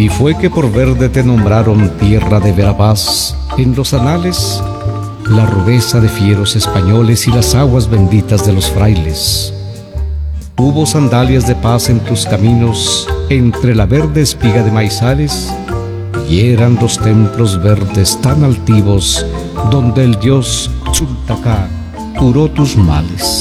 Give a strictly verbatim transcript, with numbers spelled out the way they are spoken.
Y fue que por verde te nombraron tierra de Verapaz en los anales, la rudeza de fieros españoles y las aguas benditas de los frailes. Hubo sandalias de paz en tus caminos, entre la verde espiga de maizales, y eran los templos verdes tan altivos, donde el dios Tzultacá curó tus males.